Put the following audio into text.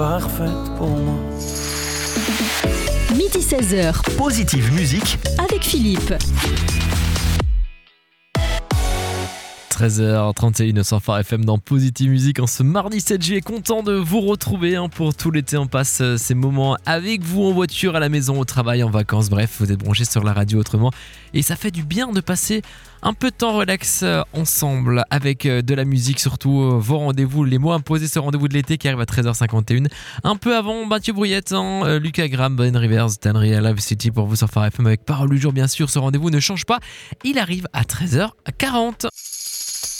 parfaite pour moi. Midi 16h. Positive Musique avec Philippe. 13h31 sur Phare FM dans Positive Musique en ce mardi 7 juillet. Content de vous retrouver pour tout l'été. On passe ces moments avec vous en voiture, à la maison, au travail, en vacances. Bref, vous êtes branchés sur la radio autrement. Et ça fait du bien de passer un peu de temps relax ensemble avec de la musique, surtout vos rendez-vous, les mots imposés, ce rendez-vous de l'été qui arrive à 13h51. Un peu avant, Mathieu Brouillette, Lucas Graham, Ben Rivers, Tannery, Love City pour vous sur Phare FM avec Parole du jour. Bien sûr, ce rendez-vous ne change pas. Il arrive à 13h40.